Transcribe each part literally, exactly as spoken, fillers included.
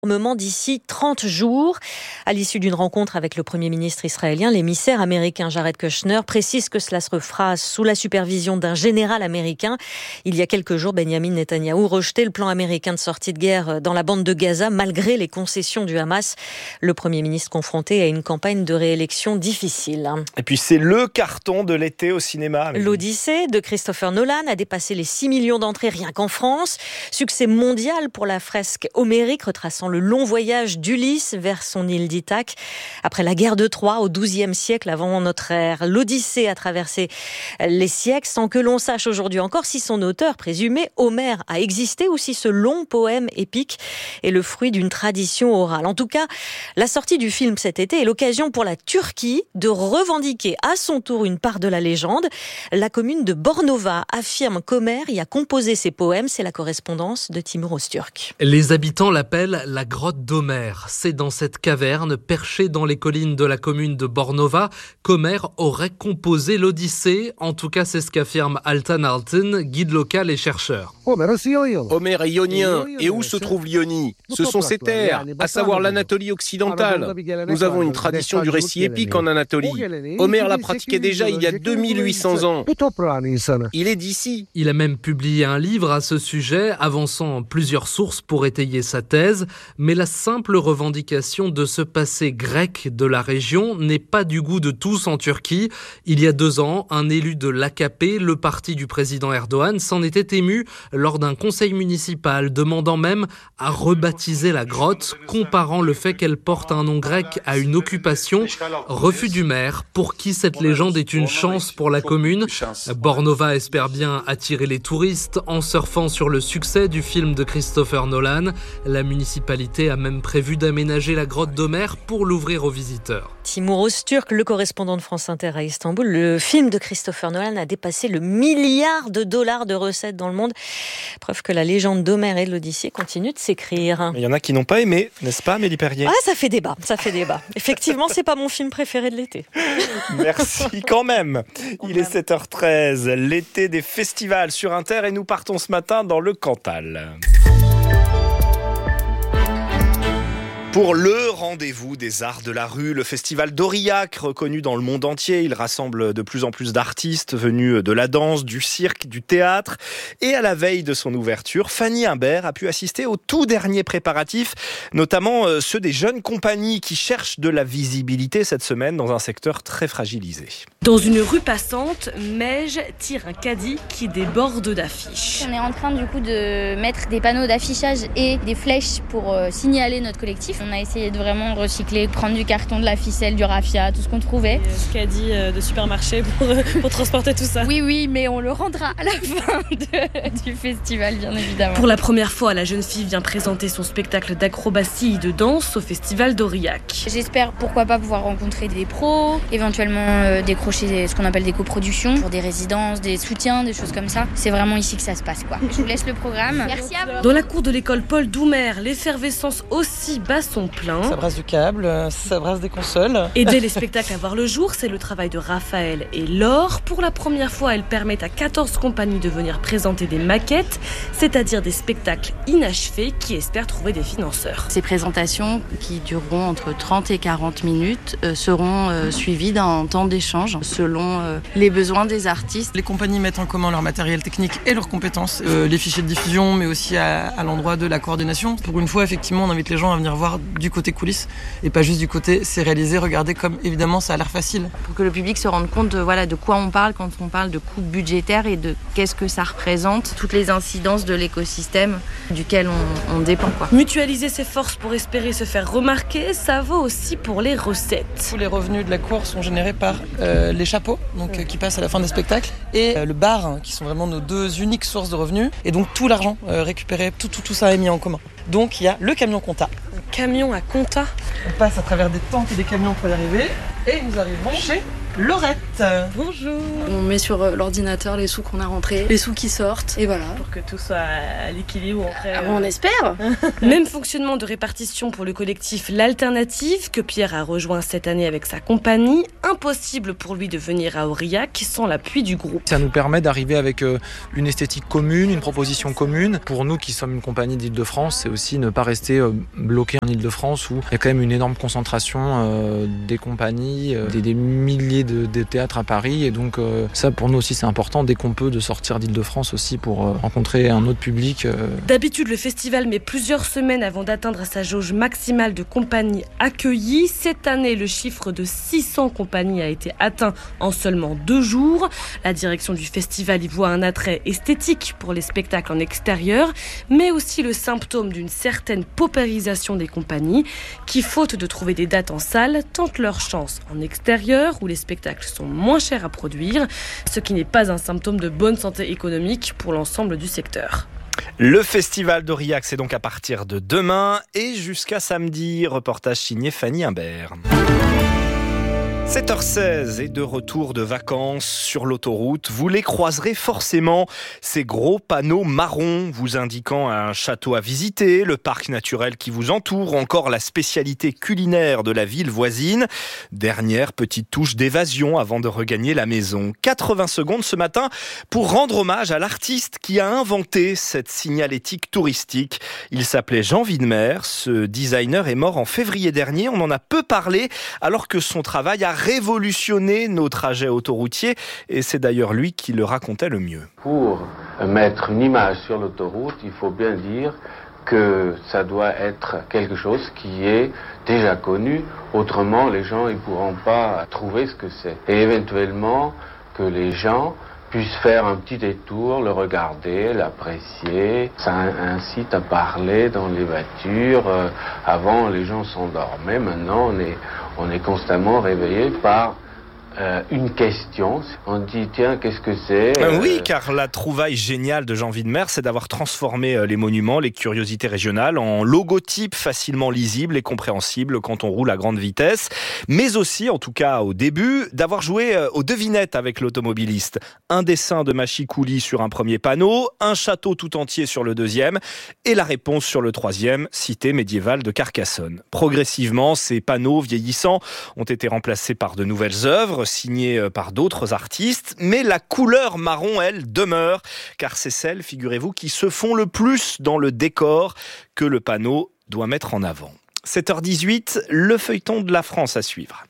Moment d'ici trente jours. À l'issue d'une rencontre avec le Premier ministre israélien, l'émissaire américain Jared Kushner précise que cela se fera sous la supervision d'un général américain. Il y a quelques jours, Benjamin Netanyahou rejetait le plan américain de sortie de guerre dans la bande de Gaza malgré les concessions du Hamas. Le Premier ministre confronté à une campagne de réélection difficile. Et puis c'est le carton de l'été au cinéma. L'Odyssée de Christopher Nolan a dépassé les six millions d'entrées rien qu'en France. Succès mondial pour la fresque homérique retraçant le long voyage d'Ulysse vers son île d'Ithaque. Après la guerre de Troie au douzième siècle avant notre ère, l'Odyssée a traversé les siècles sans que l'on sache aujourd'hui encore si son auteur présumé, Homère, a existé ou si ce long poème épique est le fruit d'une tradition orale. En tout cas, la sortie du film cet été est l'occasion pour la Turquie de revendiquer à son tour une part de la légende. La commune de Bornova affirme qu'Homère y a composé ses poèmes. C'est la correspondance de Timur Öztürk. Les habitants l'appellent la grotte d'Homère. C'est dans cette caverne, perchée dans les collines de la commune de Bornova, qu'Homère aurait composé l'Odyssée. En tout cas, c'est ce qu'affirme Altan Altın, guide local et chercheur. Homère est ionien. Et où se trouve l'Ionie ? Ce sont ces terres, à savoir l'Anatolie occidentale. Nous avons une tradition du récit épique en Anatolie. Homère l'a pratiqué déjà il y a deux mille huit cents ans. Il est d'ici. Il a même publié un livre à ce sujet, avançant plusieurs sources pour étayer sa thèse. Mais la simple revendication de ce passé grec de la région n'est pas du goût de tous en Turquie. Il y a deux ans, un élu de l'A K P, le parti du président Erdogan, s'en était ému lors d'un conseil municipal, demandant même à rebaptiser la grotte, comparant le fait qu'elle porte un nom grec à une occupation. Refus du maire, pour qui cette légende est une chance pour la commune. Bornova espère bien attirer les touristes en surfant sur le succès du film de Christopher Nolan. La municipalité a même prévu d'aménager la grotte d'Homère pour l'ouvrir aux visiteurs. Timur Öztürk, le correspondant de France Inter à Istanbul. Le film de Christopher Nolan a dépassé le milliard de dollars de recettes dans le monde. Preuve que la légende d'Homère et de l'Odyssée continue de s'écrire. Il y en a qui n'ont pas aimé, n'est-ce pas, Amélie Perrier ? Ah, ça fait débat, ça fait débat. Effectivement, c'est pas mon film préféré de l'été. Merci quand même. Il est sept heures treize, l'été des festivals sur Inter et nous partons ce matin dans le Cantal. Pour le rendez-vous des arts de la rue, le festival d'Aurillac, reconnu dans le monde entier, il rassemble de plus en plus d'artistes venus de la danse, du cirque, du théâtre. Et à la veille de son ouverture, Fanny Imbert a pu assister aux tout derniers préparatifs, notamment ceux des jeunes compagnies qui cherchent de la visibilité cette semaine dans un secteur très fragilisé. Dans une rue passante, Meige tire un caddie qui déborde d'affiches. On est en train du coup de mettre des panneaux d'affichage et des flèches pour euh, signaler notre collectif. On a essayé de vraiment recycler, prendre du carton, de la ficelle, du raffia, tout ce qu'on trouvait. Le caddie de supermarché pour, pour transporter tout ça. Oui, oui, mais on le rendra à la fin de, du festival, bien évidemment. Pour la première fois, la jeune fille vient présenter son spectacle d'acrobatie et de danse au festival d'Aurillac. J'espère pourquoi pas pouvoir rencontrer des pros, éventuellement euh, décrocher ce qu'on appelle des coproductions, pour des résidences, des soutiens, des choses comme ça. C'est vraiment ici que ça se passe, quoi. Je vous laisse le programme. Merci à vous. Dans la cour de l'école Paul Doumer, l'effervescence aussi bat son plein. Ça brasse du câble, ça brasse des consoles. Aider les spectacles à voir le jour, c'est le travail de Raphaël et Laure. Pour la première fois, elles permettent à quatorze compagnies de venir présenter des maquettes, c'est-à-dire des spectacles inachevés qui espèrent trouver des financeurs. Ces présentations, qui dureront entre trente et quarante minutes, euh, seront euh, suivies d'un temps d'échange selon euh, les besoins des artistes. Les compagnies mettent en commun leur matériel technique et leurs compétences, euh, les fichiers de diffusion, mais aussi à, à l'endroit de la coordination. Pour une fois, effectivement, on invite les gens à venir voir du côté coulisses et pas juste du côté c'est réalisé, regardez comme évidemment ça a l'air facile. Pour que le public se rende compte de, voilà, de quoi on parle quand on parle de coûts budgétaires et de qu'est-ce que ça représente, toutes les incidences de l'écosystème duquel on, on dépend, quoi. Mutualiser ses forces pour espérer se faire remarquer, ça vaut aussi pour les recettes. Tous les revenus de la cour sont générés par euh, les chapeaux donc, euh, qui passent à la fin des spectacles et euh, le bar hein, qui sont vraiment nos deux uniques sources de revenus et donc tout l'argent euh, récupéré, tout, tout, tout ça est mis en commun. Donc il y a le camion compta. Camion à compta. On passe à travers des tentes et des camions pour y arriver et nous arrivons chez Laurette. Bonjour. On met sur l'ordinateur les sous qu'on a rentrés, les sous qui sortent, et voilà. Pour que tout soit à l'équilibre. Après, ah, on espère. Même fonctionnement de répartition pour le collectif L'Alternative, que Pierre a rejoint cette année avec sa compagnie. Impossible pour lui de venir à Aurillac sans l'appui du groupe. Ça nous permet d'arriver avec une esthétique commune, une proposition commune. Pour nous qui sommes une compagnie d'Île-de-France, c'est aussi ne pas rester bloqué en Île-de-France où il y a quand même une énorme concentration des compagnies, des, des milliers de, de théâtres à Paris. Et donc euh, ça pour nous aussi c'est important dès qu'on peut de sortir d'Île-de-France aussi pour euh, rencontrer un autre public. Euh. D'habitude le festival met plusieurs semaines avant d'atteindre sa jauge maximale de compagnies accueillies. Cette année le chiffre de six cents compagnies a été atteint en seulement deux jours. La direction du festival y voit un attrait esthétique pour les spectacles en extérieur, mais aussi le symptôme d'une certaine paupérisation des compagnies qui, faute de trouver des dates en salle, tentent leur chance en extérieur où les spectacles sont moins chers à produire, ce qui n'est pas un symptôme de bonne santé économique pour l'ensemble du secteur. Le festival d'Aurillac, c'est donc à partir de demain et jusqu'à samedi. Reportage signé Fanny Imbert. sept heures seize et de retour de vacances sur l'autoroute, vous les croiserez forcément, ces gros panneaux marrons vous indiquant un château à visiter, le parc naturel qui vous entoure, encore la spécialité culinaire de la ville voisine. Dernière petite touche d'évasion avant de regagner la maison. quatre-vingts secondes ce matin pour rendre hommage à l'artiste qui a inventé cette signalétique touristique. Il s'appelait Jean Widmer, ce designer est mort en février dernier, on en a peu parlé alors que son travail a révolutionner nos trajets autoroutiers et c'est d'ailleurs lui qui le racontait le mieux. Pour mettre une image sur l'autoroute, il faut bien dire que ça doit être quelque chose qui est déjà connu, autrement les gens ne pourront pas trouver ce que c'est. Et éventuellement que les gens puissent faire un petit détour, le regarder, l'apprécier. Ça incite à parler dans les voitures. Euh, avant, les gens s'endormaient. Maintenant, on est, on est constamment réveillé par euh, une question. On dit, tiens, qu'est-ce que c'est euh... Oui, car la trouvaille géniale de Jean Widmer, c'est d'avoir transformé les monuments, les curiosités régionales, en logotypes facilement lisibles et compréhensibles quand on roule à grande vitesse. Mais aussi, en tout cas au début, d'avoir joué aux devinettes avec l'automobiliste. Un dessin de machicoulis sur un premier panneau, un château tout entier sur le deuxième, et la réponse sur le troisième, cité médiévale de Carcassonne. Progressivement, ces panneaux vieillissants ont été remplacés par de nouvelles œuvres, signées par d'autres artistes, mais la couleur marron, elle, demeure, car c'est celle, figurez-vous, qui se fond le plus dans le décor que le panneau doit mettre en avant. sept heures dix-huit, le feuilleton de la France à suivre.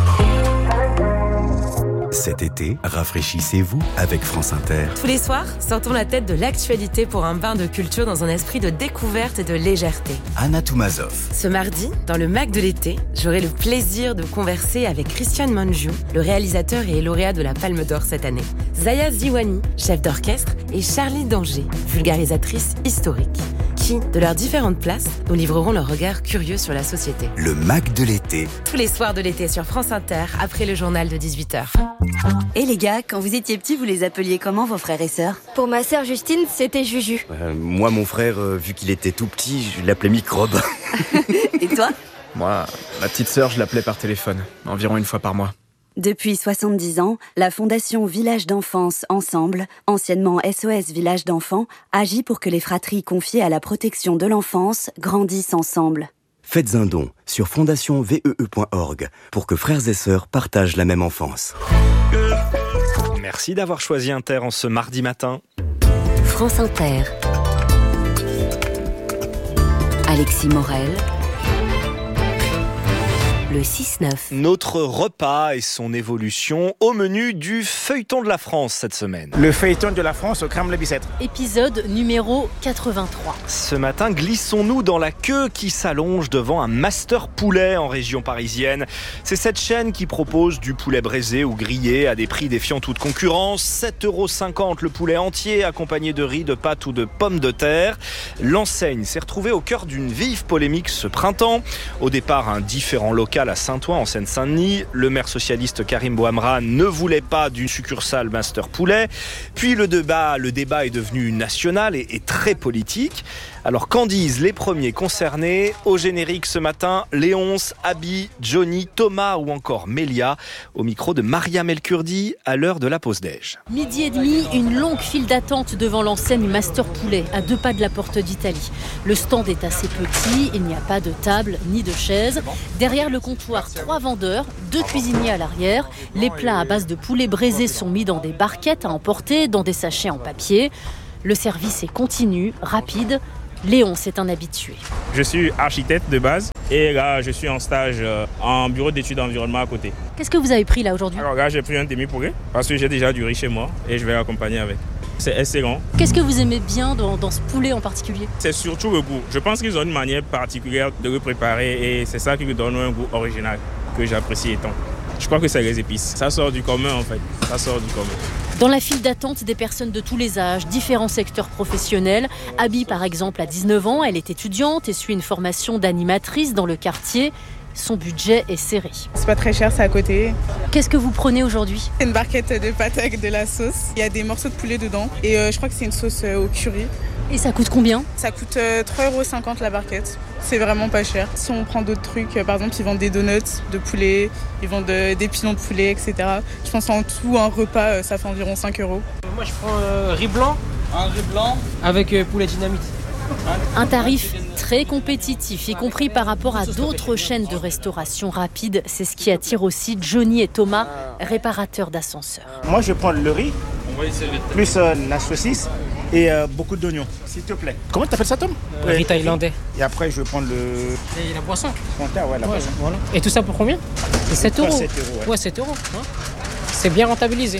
Cet été, rafraîchissez-vous avec France Inter. Tous les soirs, sortons la tête de l'actualité pour un bain de culture dans un esprit de découverte et de légèreté. Anna Toumazov. Ce mardi, dans le Mac de l'été, j'aurai le plaisir de converser avec Christian Mungiu, le réalisateur et lauréat de la Palme d'Or cette année, Zaya Ziwani, chef d'orchestre, et Charlie Danger, vulgarisatrice historique, qui, de leurs différentes places, nous livreront leur regard curieux sur la société. Le Mac de l'été. Tous les soirs de l'été sur France Inter, après le journal de dix-huit heures. Et hey les gars, quand vous étiez petits, vous les appeliez comment vos frères et sœurs? Pour ma sœur Justine, c'était Juju. Euh, moi, mon frère, euh, vu qu'il était tout petit, je l'appelais Microbe. Et toi? Moi, ma petite sœur, je l'appelais par téléphone, environ une fois par mois. Depuis soixante-dix ans, la Fondation Village d'Enfance Ensemble, anciennement S O S Village d'Enfants, agit pour que les fratries confiées à la protection de l'enfance grandissent ensemble. Faites un don sur fondation V E E point org pour que frères et sœurs partagent la même enfance. Merci d'avoir choisi Inter en ce mardi matin. France Inter. Alexis Morel. Le six neuf. Notre repas et son évolution au menu du feuilleton de la France cette semaine. Le feuilleton de la France au crème le Bicêtre. Épisode numéro quatre-vingt-trois. Ce matin, glissons-nous dans la queue qui s'allonge devant un master poulet en région parisienne. C'est cette chaîne qui propose du poulet braisé ou grillé à des prix défiant toute concurrence. sept euros cinquante le poulet entier accompagné de riz, de pâtes ou de pommes de terre. L'enseigne s'est retrouvée au cœur d'une vive polémique ce printemps. Au départ, un différent local local à Saint-Ouen en Seine-Saint-Denis. Le maire socialiste Karim Bouamra ne voulait pas d'une succursale Master Poulet. Puis le débat, le débat est devenu national et, et très politique. Alors qu'en disent les premiers concernés? Au générique ce matin, Léonce, Abby, Johnny, Thomas ou encore Mélia, au micro de Mariam El Kurdi à l'heure de la pause déj. Midi et demi, une longue file d'attente devant l'enseigne Master Poulet, à deux pas de la porte d'Italie. Le stand est assez petit, il n'y a pas de table ni de chaise. Derrière le comptoir, trois vendeurs, deux cuisiniers à l'arrière. Les plats à base de poulet braisé sont mis dans des barquettes à emporter, dans des sachets en papier. Le service est continu, rapide. Léon, c'est un habitué. Je suis architecte de base et là, je suis en stage en bureau d'études d'environnement à côté. Qu'est-ce que vous avez pris là aujourd'hui? Alors là, j'ai pris un demi-poulet parce que j'ai déjà du riz chez moi et je vais l'accompagner avec. C'est excellent. Qu'est-ce que vous aimez bien dans, dans ce poulet en particulier? C'est surtout le goût. Je pense qu'ils ont une manière particulière de le préparer et c'est ça qui lui donne un goût original que j'apprécie étant. Je crois que c'est les épices. Ça sort du commun en fait. Ça sort du commun. Dans la file d'attente, des personnes de tous les âges, différents secteurs professionnels. Abby, par exemple, a dix-neuf ans, elle est étudiante et suit une formation d'animatrice dans le quartier. Son budget est serré. C'est pas très cher, c'est à côté. Qu'est-ce que vous prenez aujourd'hui? Une barquette de pâtes avec de la sauce. Il y a des morceaux de poulet dedans et euh, je crois que c'est une sauce euh, au curry. Et ça coûte combien? Ça coûte euh, trois euros cinquante la barquette. C'est vraiment pas cher. Si on prend d'autres trucs, euh, par exemple, ils vendent des donuts de poulet, ils vendent euh, des pilons de poulet, et cetera. Je pense en tout, un repas, euh, ça fait environ cinq euros. Moi, je prends euh, riz blanc. Un riz blanc avec euh, poulet dynamite. Un tarif très compétitif, y compris par rapport à d'autres chaînes de restauration rapide. C'est ce qui attire aussi Johnny et Thomas, réparateurs d'ascenseurs. Moi, je prends le riz, plus euh, la saucisse et euh, beaucoup d'oignons, s'il te plaît. Comment tu appelles ça, Tom? euh, Riz thaïlandais. Et après, je vais prendre le... Et la boisson. Fanta, ouais, la ouais, boisson. Voilà. Et tout ça pour combien? sept euros. sept euros. Ouais, ouais sept euros. Hein. C'est bien rentabilisé.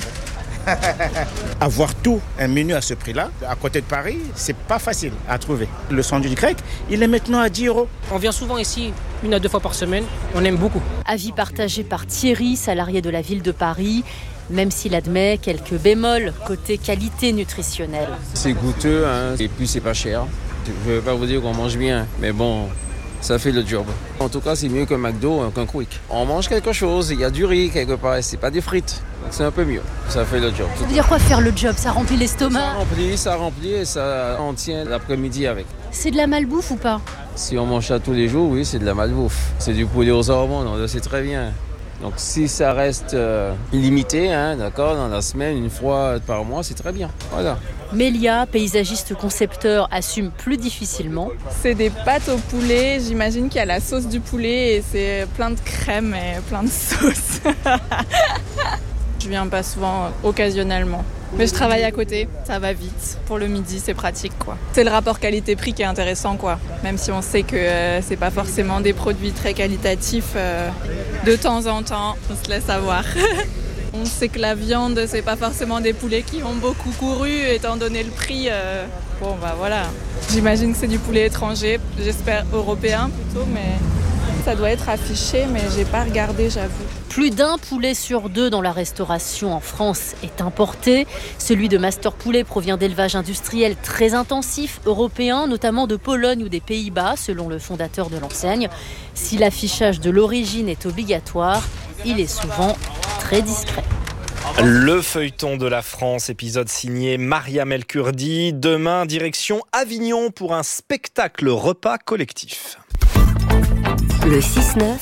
Avoir tout un menu à ce prix-là, à côté de Paris, c'est pas facile à trouver. Le sandwich grec, il est maintenant à dix euros. On vient souvent ici, une à deux fois par semaine. On aime beaucoup. Avis partagé par Thierry, salarié de la ville de Paris, même s'il admet quelques bémols côté qualité nutritionnelle. C'est goûteux, hein, et puis c'est pas cher. Je ne vais pas vous dire qu'on mange bien, mais bon, ça fait le job. En tout cas, c'est mieux qu'un McDo, qu'un Quick. On mange quelque chose, il y a du riz quelque part, c'est pas des frites. Donc c'est un peu mieux, ça fait le job. Ça veut dire quoi faire le job? Ça remplit l'estomac? Ça remplit, ça remplit et ça en tient l'après-midi avec. C'est de la malbouffe ou pas? Si on mange ça tous les jours, oui, c'est de la malbouffe. C'est du poulet aux hormones, on le sait très bien. Donc si ça reste euh, limité, hein, d'accord, dans la semaine, une fois par mois, c'est très bien. Voilà. Mélia, paysagiste concepteur, assume plus difficilement. C'est des pâtes au poulet, j'imagine qu'il y a la sauce du poulet et c'est plein de crème et plein de sauce. Je viens pas souvent, occasionnellement. Mais je travaille à côté, ça va vite. Pour le midi, c'est pratique, quoi. C'est le rapport qualité-prix qui est intéressant, quoi. Même si on sait que euh, c'est pas forcément des produits très qualitatifs, euh, de temps en temps, on se laisse avoir. On sait que la viande, c'est pas forcément des poulets qui ont beaucoup couru, étant donné le prix. Euh, bon, bah voilà. J'imagine que c'est du poulet étranger, j'espère européen plutôt, mais ça doit être affiché, mais j'ai pas regardé, j'avoue. Plus d'un poulet sur deux dans la restauration en France est importé. Celui de Master Poulet provient d'élevages industriels très intensifs, européens, notamment de Pologne ou des Pays-Bas, selon le fondateur de l'enseigne. Si l'affichage de l'origine est obligatoire, il est souvent très discret. Le feuilleton de la France, épisode signé Mariam El Kurdi. Demain, direction Avignon pour un spectacle repas collectif. Le six neuf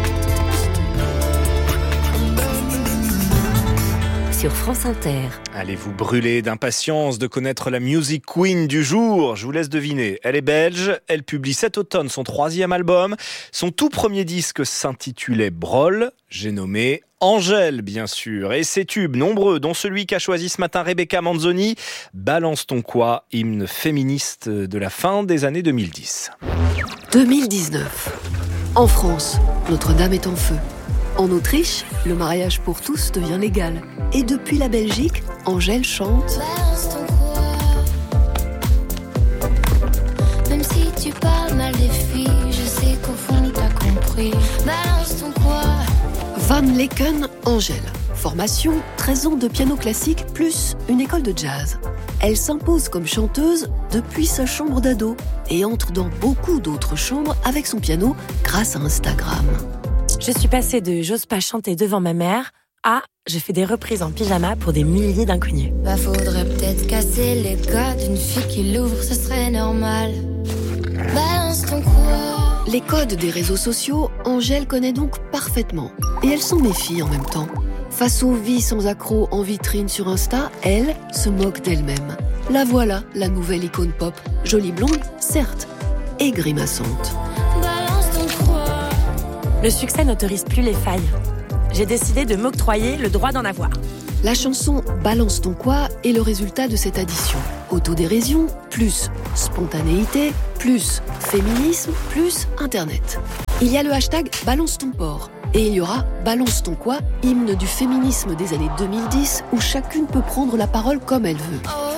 sur France Inter. Allez-vous brûler d'impatience de connaître la music queen du jour? Je vous laisse deviner. Elle est belge, elle publie cet automne son troisième album. Son tout premier disque s'intitulait Brol. J'ai nommé Angèle, bien sûr. Et ses tubes nombreux, dont celui qu'a choisi ce matin Rebecca Manzoni, Balance ton quoi, hymne féministe de la fin des années deux mille dix. deux mille dix-neuf. En France, Notre-Dame est en feu. En Autriche, le mariage pour tous devient légal. Et depuis la Belgique, Angèle chante. Balance ton quoi. Même si tu parles mal des filles, je sais qu'au fond t'as compris. Balance ton quoi. Van Leken, Angèle. Formation, treize ans de piano classique plus une école de jazz. Elle s'impose comme chanteuse depuis sa chambre d'ado et entre dans beaucoup d'autres chambres avec son piano grâce à Instagram. Je suis passée de « j'ose pas chanter devant ma mère » à « je fais des reprises en pyjama pour des milliers d'inconnus ». Bah faudrait peut-être casser les codes d'une fille qui l'ouvre, ce serait normal. Balance ton quoi. Les codes des réseaux sociaux, Angèle connaît donc parfaitement. Et elle s'en méfie en même temps. Face aux vies sans accroc en vitrine sur Insta, elle se moque d'elle-même. La voilà, la nouvelle icône pop. Jolie blonde, certes, et grimaçante. Balance ton quoi. Le succès n'autorise plus les failles. J'ai décidé de m'octroyer le droit d'en avoir. La chanson « Balance ton quoi » est le résultat de cette addition. Autodérision, plus spontanéité, plus féminisme, plus Internet. Il y a le hashtag « Balance ton porc » et il y aura « Balance ton quoi », hymne du féminisme des années deux mille dix où chacune peut prendre la parole comme elle veut.